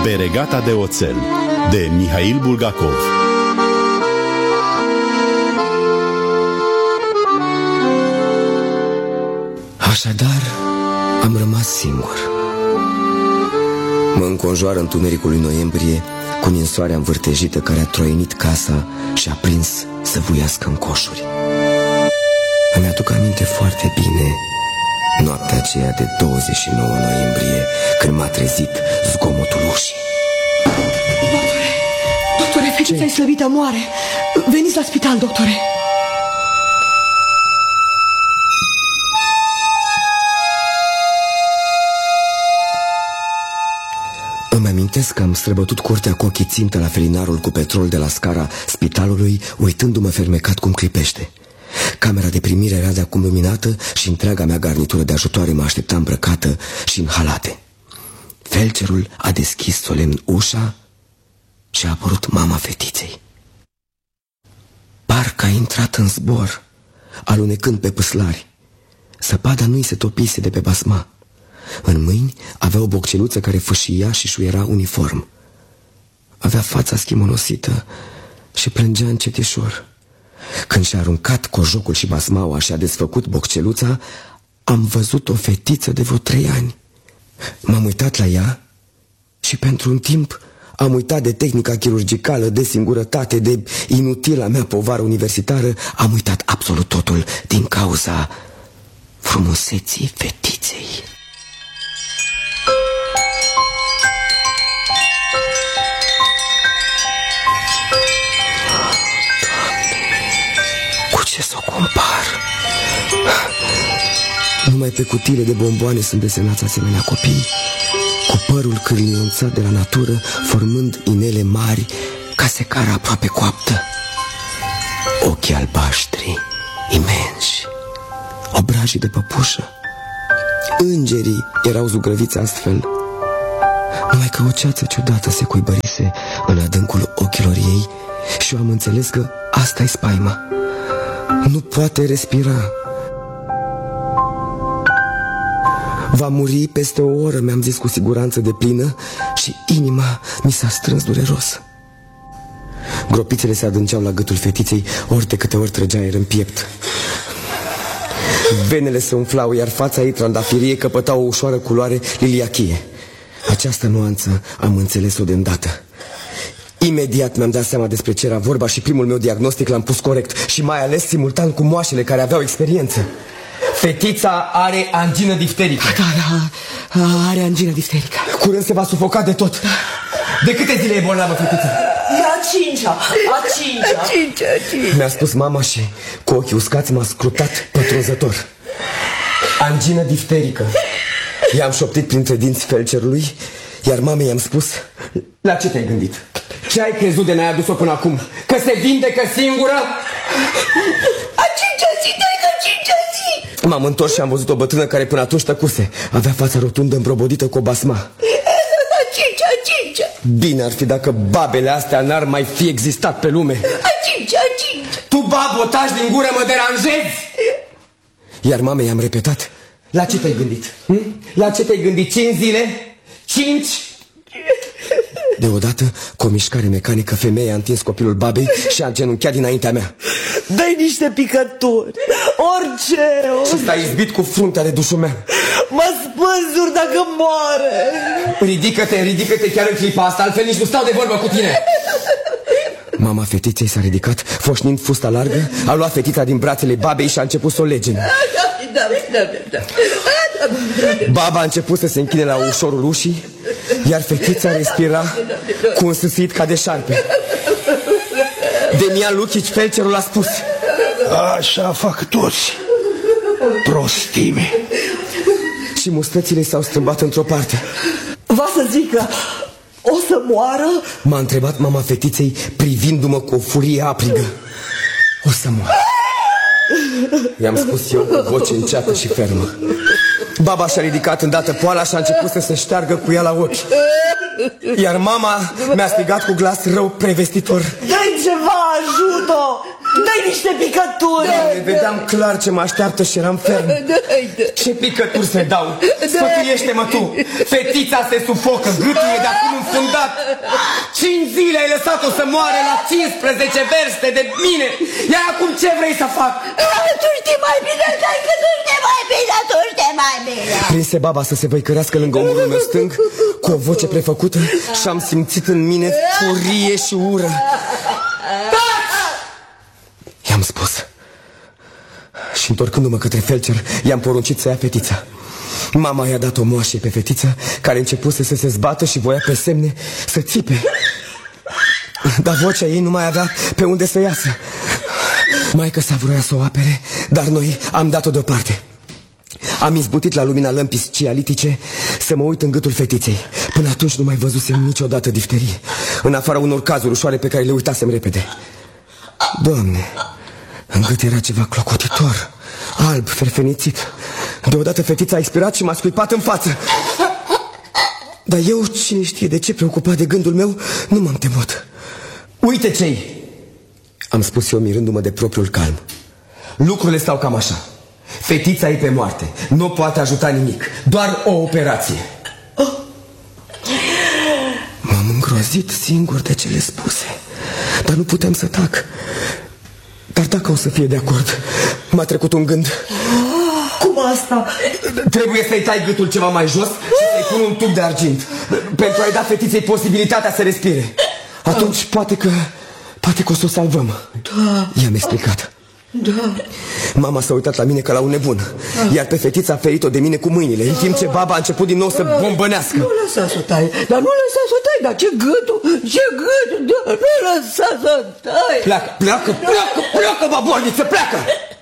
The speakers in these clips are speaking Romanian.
Pe regata de oțel de Mihail Bulgakov. Așadar, am rămas singur. Mă înconjoară întunericul lui noiembrie cu ninsoarea învârtejită care a troienit casa și a prins să vuiască în coșuri. Îmi aduc aminte foarte bine noaptea aceea de 29 noiembrie, când m-a trezit zgomotul ușii. Doctore, fetița-i slăbită, moare. Veniți la spital, doctore. Îmi amintesc că am străbătut curtea cu ochii țintă la felinarul cu petrol de la scara spitalului, uitându-mă fermecat cum clipește. Camera de primire era de acum luminată și întreaga mea garnitură de ajutoare mă aștepta îmbrăcată și în halate. Felcerul a deschis solemn ușa și a apărut mama fetiței. Parcă a intrat în zbor, alunecând pe pâslari. Săpada nu-i se topise de pe basma. În mâini avea o bocceluță care fâșia și șuiera uniform. Avea fața schimonosită și plângea încetișor. Când și-a aruncat cojocul și basmaua și a desfăcut bocceluța, am văzut o fetiță de vreo 3 ani. M-am uitat la ea și pentru un timp am uitat de tehnica chirurgicală, de singurătate, de inutila mea povară universitară. Am uitat absolut totul din cauza frumuseții fetiței. Ce să o compar? Numai pe cutiile de bomboane sunt desenați asemenea copii, cu părul cârlionțat de la natură, formând inele mari ca secara aproape coaptă. Ochii albaștri, imensi, obrajii de păpușă. Îngerii erau zugrăviți astfel. Numai că o ceață ciudată se cuibărise în adâncul ochilor ei și eu am înțeles că asta-i spaima. Nu poate respira. Va muri peste o oră, mi-am zis cu siguranță deplină, și inima mi s-a strâns dureros. Gropițele se adânceau la gâtul fetiței, ori de câte ori trăgea aer în piept. Venele se umflau, iar fața ei trandafirie căpăta o ușoară culoare liliachie. Această nuanță am înțeles-o de îndată. Imediat mi-am dat seama despre ce era vorba și primul meu diagnostic l-am pus corect și mai ales simultan cu moașele care aveau experiență. Fetița are angină difterică. Da, are angină difterică. Curând se va sufoca de tot. De câte zile e bolnavă fetița? E a cincea. Mi-a spus mama și cu ochii uscați m-a scrutat pătrunzător. Angină difterică. I-am șoptit printre dinți felcerului, iar mamei i-am spus: la ce te-ai gândit? Ce ai crezut de n-ai adus-o până acum? Că se vindecă singură? A cincea zi. M-am întors și am văzut o bătrână care până atunci tăcuse. Avea fața rotundă îmbrobodită cu o basma. A cincea. Bine ar fi dacă babele astea n-ar mai fi existat pe lume. A cincea. Tu, babo, taci din gură, mă deranjezi! Iar mamei i-am repetat: la ce te-ai gândit? La ce te-ai gândit? 5 zile? 5? Deodată, cu o mișcare mecanică, femeia a întins copilul babei și a îngenunchiat dinaintea mea. Dă-i niște picături, orice. Și s-a izbit cu fruntea de dușumea. Mă spânzuri dacă moare. Ridică-te chiar în clipa asta, altfel nici nu stau de vorbă cu tine. Mama fetiței s-a ridicat, foșnind fusta largă, a luat fetița din brațele babei și a început să o lege. Da. Baba a început să se închine la ușorul ușii, iar fetița respira cu un sâsit ca de șarpe. Demian Lucici, felcerul, a spus: așa fac toți, prostime. Și mustățile s-au strâmbat într-o parte. Va să zică: o să moară? M-a întrebat mama fetiței, privindu-mă cu o furie aprigă. O să moară, i-am spus eu cu voce înceată și fermă. Baba și-a ridicat îndată poala și a început să se șteargă cu ea la ochi. Iar mama mi-a strigat cu glas rău prevestitor: dă-i ceva, ajută-o! Dă-i niște picături. Vedeam clar ce mă așteaptă și eram ferm. Ce picături se dau? Sfătuiește-mă tu. Fetița se sufocă, gâtul e de acum înfundat. 5 zile ai lăsat-o să moare la 15 verste de mine. Iar acum ce vrei să fac? Tu știi mai bine, taică, tu știi mai bine, tu știi mai bine. Prinse baba să se văicărească lângă omul meu stâng cu o voce prefăcută și am simțit în mine furie și ură. I-am spus. Și întorcându-mă către felcer, i-am poruncit să ia fetița. Mama i-a dat o moașie pe fetiță, care începuse să se zbată și voia pe semne să țipe. Dar vocea ei nu mai avea pe unde să iasă. Maică-sa vroia să o apere, dar noi am dat-o deoparte. Am izbutit la lumina lămpii scialitice să mă uit în gâtul fetiței. Până atunci nu mai văzusem niciodată difterie, în afara unor cazuri ușoare pe care le uitasem repede. Doamne, în gât era ceva clocotitor, alb, ferfenițit. Deodată fetița a expirat și m-a scuipat în față. Dar eu, cine știe de ce, preocupat de gândul meu, nu m-am temut. Uite ce-i, am spus eu mirându-mă de propriul calm. Lucrurile stau cam așa. Fetița e pe moarte, nu poate ajuta nimic, doar o operație. M-am îngrozit singur de cele spuse, dar nu puteam să tac. Dar dacă o să fie de acord, m-a trecut un gând. Cum asta? Trebuie să-i tai gâtul ceva mai jos și să-i pun un tub de argint, pentru a-i da fetiței posibilitatea să respire. Atunci poate că o să o salvăm. Da. I-am explicat. Da. Mama s-a uitat la mine ca la un nebun, iar pe fetița a ferit-o de mine cu mâinile, în timp ce baba a început din nou să bombănească. Nu lăsa să o tai, dar nu lăsa să o tai, dar ce gâtul, da, nu lăsa să o tai. Pleacă, baborniță, pleacă!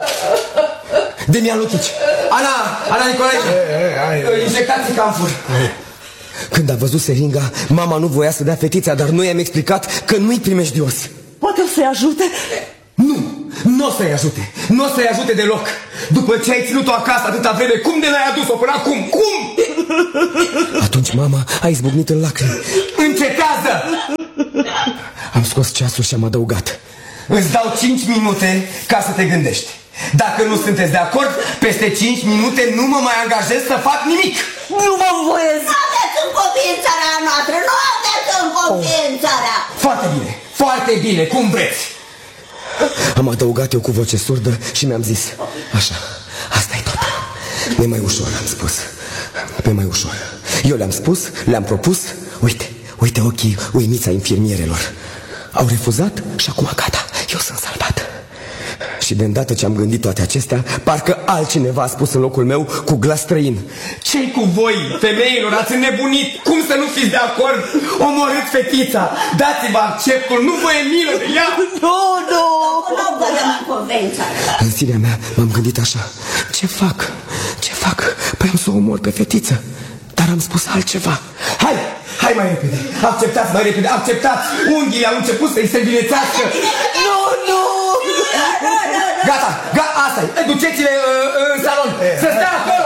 Demian Luchici, Ana Nicolae, injectați camfur. Când a văzut seringa, mama nu voia să dea fetița, dar noi i-am explicat că nu-i primejdios. Poate o să-i ajute? Nu o să-i ajute. Nu o să-i ajute deloc. După ce ai ținut-o acasă atâta vreme, cum de l-ai adus-o până acum? Cum? Atunci mama a izbucnit în lacrimi. Încetează! Am scos ceasul și am adăugat. Îți dau 5 minute ca să te gândești. Dacă nu sunteți de acord, peste 5 minute nu mă mai angajez să fac nimic. Nu mă învoiesc. Nu aveți în copii în țara noastră, nu aveți în copii în țara. Foarte bine, cum vreți. Am adăugat eu cu voce surdă și mi-am zis: așa, asta e tot. Nu mai ușor, am spus. Nu mai ușor. Eu le-am spus, le-am propus. Uite ochii uimiți a infirmierelor. Au refuzat și acum gata, eu sunt salvat. Și de îndată ce am gândit toate acestea, parcă altcineva a spus în locul meu cu glas străin: ce-i cu voi, femeilor, ați înnebunit? Cum să nu fiți de acord? Omorâți fetița, dați-vă acceptul, nu vă e milă de ea. Nu. Nu vă dăm în convenția. În sinea mea m-am gândit așa: ce fac? Păi am să o omor pe fetiță. Dar am spus altceva. Hai mai repede, acceptați mai repede, acceptați. Unghiile au început să-i se învinețească. Nu. Gata, asta-i, duceți-le în salon, să stea acolo.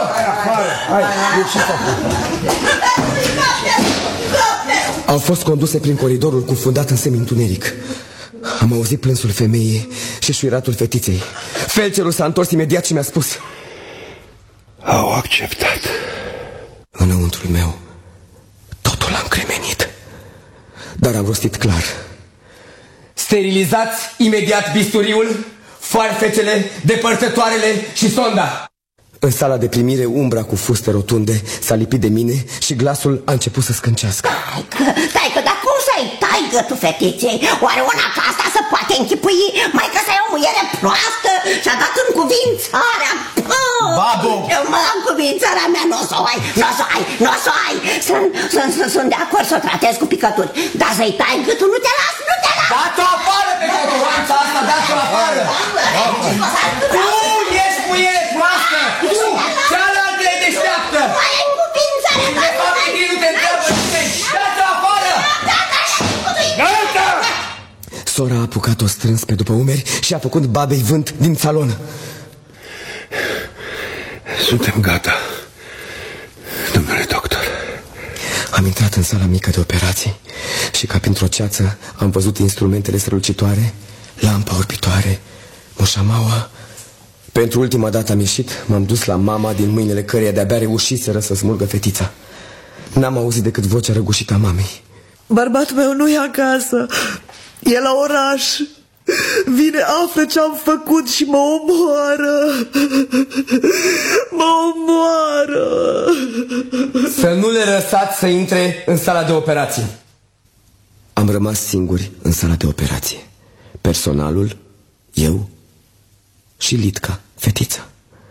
Au fost conduse prin coridorul cufundat în semi-întuneric. Am auzit plânsul femeii și șuiratul fetiței. Felcerul s-a întors imediat și mi-a spus: au acceptat. Înăuntrul meu totul a încremenit, dar am rostit clar: sterilizați imediat bisturiul, foarfecele, depărtătoarele și sonda. În sala de primire, umbra cu fuste rotunde s-a lipit de mine și glasul a început să scâncească. Taică, dar cum să-i tai gâtul fetiței? Oare una ca asta se poate închipui? Mai că să-i o muiere proastă și-a dat încuvințarea. Babo! Mă, încuvințarea mea nu o să o ai. Sunt de acord să o tratez cu picături, dar să-i tai gâtul, nu te las. Dați-o afară pe cotoranța asta, dați-o afară! Tu ești muiere proastă! Tu! Cealaltă e deșteaptă! Mai ai încuvințarea mea! De fapt, nu te întreabă nimeni! Dați-o afară! Gata! Sora a apucat-o strâns pe după umeri și a făcut babei vânt din salon. Suntem gata, domnule doctor. Am intrat în sala mică de operații și ca printr-o ceață am văzut instrumentele strălucitoare, lampa orbitoare, Moșamaua, pentru ultima dată am ieșit, m-am dus la mama din mâinile căreia de-abia reușiseră să smulgă fetița. N-am auzit decât vocea răgușită a mamei. Bărbatul meu nu e acasă, e la oraș. Vine, află ce-am făcut și mă omoară. Mă omoară. Să nu le lăsați să intre în sala de operație. Am rămas singuri în sala de operație. Personalul, eu și Litca, fetița.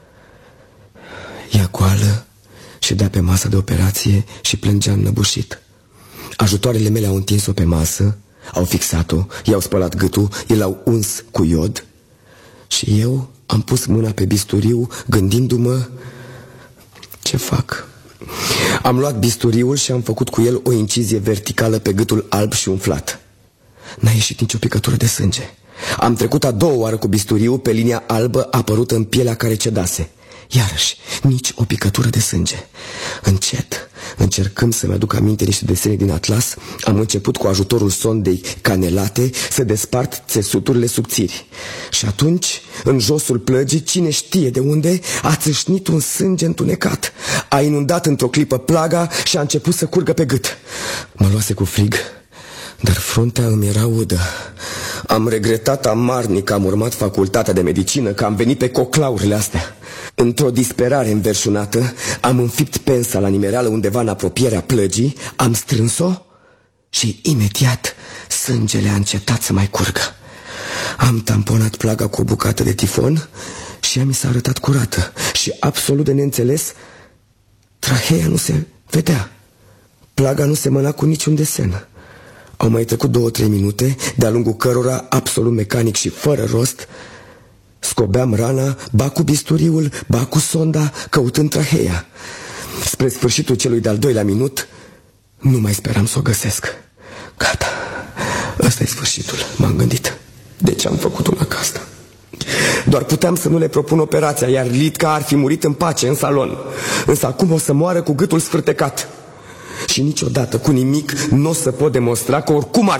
Ea goală ședea pe masa de operație și plângea înnăbușit. Ajutoarele mele au întins-o pe masă, au fixat-o, i-au spălat gâtul, i l-au uns cu iod și eu am pus mâna pe bisturiu gândindu-mă ce fac. Am luat bisturiul și am făcut cu el o incizie verticală pe gâtul alb și umflat. N-a ieșit nicio picătură de sânge. Am trecut a doua oară cu bisturiul pe linia albă apărută în pielea care cedase. Iarăși, nici o picătură de sânge. Încet, încercând să-mi aduc aminte niște desene din atlas, am început cu ajutorul sondei canelate să despart țesuturile subțiri. Și atunci, în josul plăgii, cine știe de unde, a țâșnit un sânge întunecat. A inundat într-o clipă plaga și a început să curgă pe gât. Mă luase cu frig, dar fruntea îmi era udă. Am regretat amarnic că am urmat facultatea de medicină, că am venit pe coclaurile astea. Într-o disperare înverșunată, am înfipt pensa la nimereală undeva în apropierea plăgii, am strâns-o și imediat sângele a încetat să mai curgă. Am tamponat plaga cu o bucată de tifon și ea mi s-a arătat curată și absolut de neînțeles, traheea nu se vedea. Plaga nu semăna cu niciun desen. Au mai trecut 2-3 minute, de-a lungul cărora, absolut mecanic și fără rost, scobeam rana, ba cu bisturiul, ba cu sonda, căutând traheea. Spre sfârșitul celui de-al doilea minut, nu mai speram să o găsesc. Gata, ăsta-i sfârșitul, m-am gândit. De ce am făcut una ca asta? Doar puteam să nu le propun operația, iar Litca ar fi murit în pace în salon. Însă acum o să moară cu gâtul sfârtecat. Și niciodată, cu nimic, nu o să pot demonstra că oricum ar